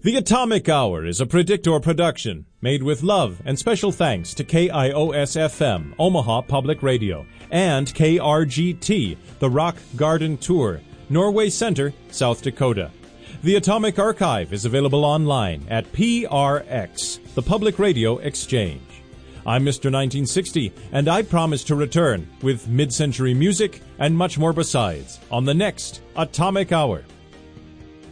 The Atomic Hour is a Predictor production, made with love and special thanks to KIOS-FM, Omaha Public Radio, and KRGT, the Rock Garden Tour, Norway Center, South Dakota. The Atomic Archive is available online at PRX, the Public Radio Exchange. I'm Mr. 1960, and I promise to return with mid-century music and much more besides on the next Atomic Hour.